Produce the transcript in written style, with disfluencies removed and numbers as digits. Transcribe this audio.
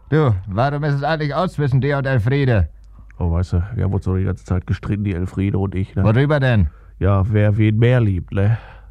Du, warum ist es eigentlich aus zwischen dir und Elfriede? Oh, weißt du, wir haben uns doch die ganze Zeit gestritten, die Elfriede und ich, ne? Worüber denn? Ja, wer wen mehr liebt, ne?